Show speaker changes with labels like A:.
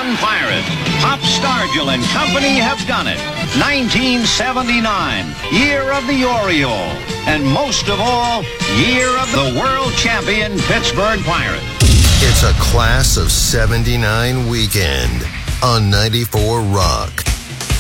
A: Pittsburgh Pirates. Pop Stargill and company have done it. 1979, year of the Oriole. And most of all, year of the world champion Pittsburgh Pirates.
B: It's a class of 79 weekend on 94 Rock.